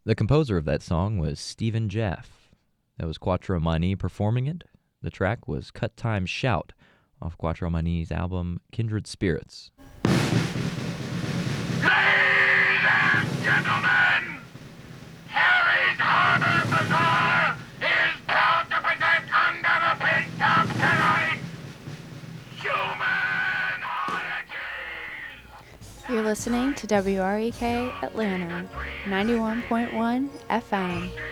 The composer of that song was Stephen Jeff. That was Quattro Mani performing it. The track was Cut Time Shout off Quattro Mani's album Kindred Spirits. Ladies and gentlemen, Harry's Harbor Bazaar is proud to present under the big top tonight, Human Oddities. You're listening to WREK Atlanta, 91.1 FM.